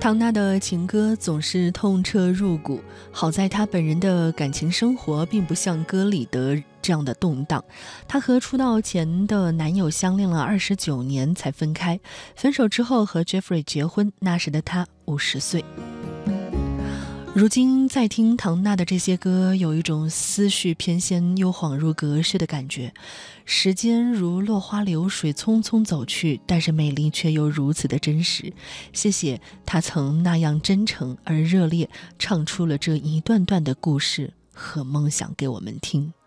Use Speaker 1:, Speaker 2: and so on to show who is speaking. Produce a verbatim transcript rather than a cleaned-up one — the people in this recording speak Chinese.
Speaker 1: 唐娜的情歌总是痛彻入骨，好在她本人的感情生活并不像歌里的这样的动荡。她和出道前的男友相恋了二十九年才分开，分手之后和 Jeffrey 结婚，那时的她五十岁。如今再听唐娜的这些歌，有一种思绪翩跹又恍如隔世的感觉。时间如落花流水匆匆走去，但是美丽却又如此的真实。谢谢她曾那样真诚而热烈，唱出了这一段段的故事和梦想给我们听。